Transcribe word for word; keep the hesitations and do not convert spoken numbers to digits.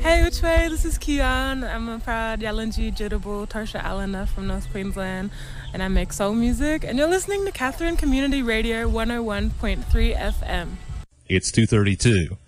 Hey, which way? This is Kian. I'm a proud Yalanji Jitterbull Tarsha Allena from North Queensland, and I make soul music. And you're listening to Catherine Community Radio one oh one point three F M. It's two thirty-two.